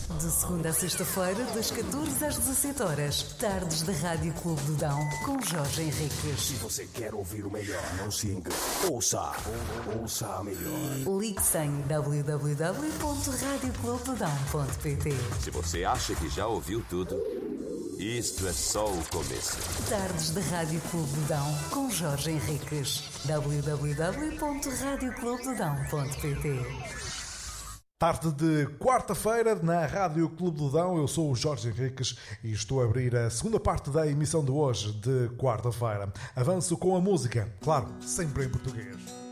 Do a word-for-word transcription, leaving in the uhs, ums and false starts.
De segunda a sexta-feira, das catorze às dezassete horas, tardes da Rádio Clube do Dão, com Jorge Henriques. Se você quer ouvir o melhor, não se engane. Ouça, ouça a melhor. Ligue-se em w w w ponto radio clube do dão ponto p t. Se você acha que já ouviu tudo, isto é só o começo. Tardes da Rádio Clube do Dão, com Jorge Henriques. w w w ponto radio clube do dão ponto p t. Tarde de quarta-feira na Rádio Clube do Dão, eu sou o Jorge Henriques e estou a abrir a segunda parte da emissão de hoje, de quarta-feira. Avanço com a música, claro, sempre em português.